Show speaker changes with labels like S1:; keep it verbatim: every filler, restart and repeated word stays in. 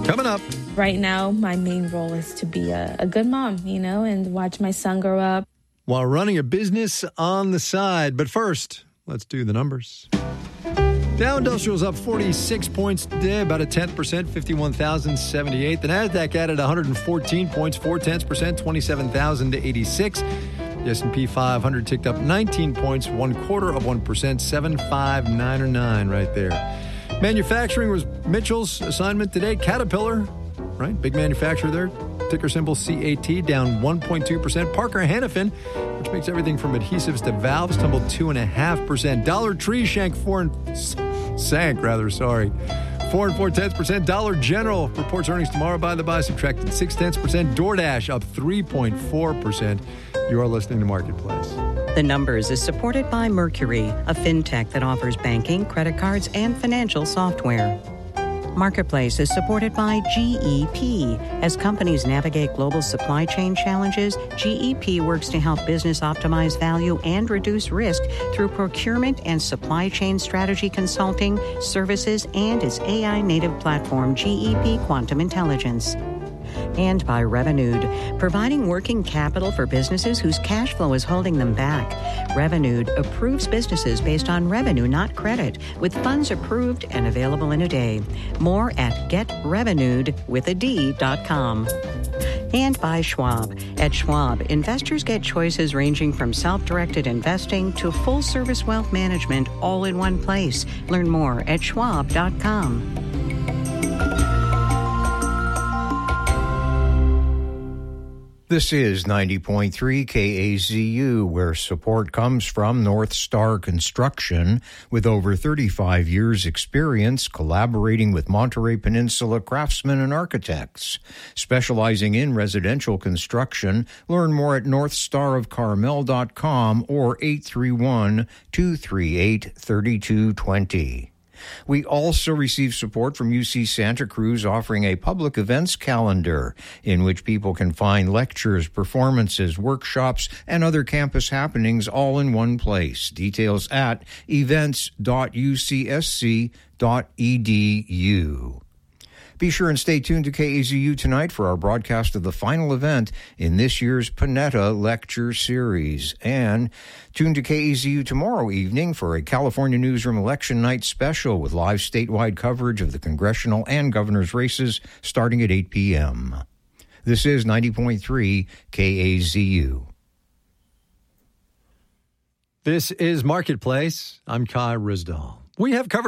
S1: Coming up.
S2: Right now, my main role is to be a, a good mom, you know, and watch my son grow up.
S1: While running a business on the side. But first, let's do the numbers. Dow Industrial's up forty-six points today, about a tenth percent, fifty-one thousand seventy-eight. The Nasdaq added one hundred fourteen points, four tenths percent, twenty-seven thousand eighty-six. The S and P five hundred ticked up nineteen points, one quarter of one percent, seven five nine nine right there. Manufacturing was Mitchell's assignment today. Caterpillar, right? Big manufacturer there. Ticker symbol C A T, down one point two percent. Parker Hannifin, which makes everything from adhesives to valves, tumbled two point five percent. Dollar Tree sank four and sank, rather, sorry. Four and four tenths percent. Dollar General reports earnings tomorrow. By the by, subtracted six tenths percent. DoorDash up three point four percent. You are listening to Marketplace.
S3: The Numbers is supported by Mercury, a fintech that offers banking, credit cards, and financial software. Marketplace is supported by G E P. As companies navigate global supply chain challenges, G E P works to help business optimize value and reduce risk through procurement and supply chain strategy consulting, services, and its A I-native platform, G E P Quantum Intelligence. And by Revenued, providing working capital for businesses whose cash flow is holding them back. Revenued approves businesses based on revenue, not credit, with funds approved and available in a day. More at get revenued with a D dot com. And by Schwab. At Schwab, investors get choices ranging from self-directed investing to full-service wealth management all in one place. Learn more at schwab dot com.
S4: This is ninety point three K A Z U, where support comes from North Star Construction, with over thirty-five years' experience collaborating with Monterey Peninsula craftsmen and architects. Specializing in residential construction, learn more at north star of carmel dot com or eight three one, two three eight, three two two zero. We also receive support from U C Santa Cruz, offering a public events calendar in which people can find lectures, performances, workshops, and other campus happenings all in one place. Details at events dot u c s c dot e d u. Be sure and stay tuned to K A Z U tonight for our broadcast of the final event in this year's Panetta Lecture Series. And tune to K A Z U tomorrow evening for a California Newsroom Election Night special with live statewide coverage of the congressional and governor's races starting at eight p.m. This is ninety point three K A Z U.
S1: This is Marketplace. I'm Kai Rizdal. We have covered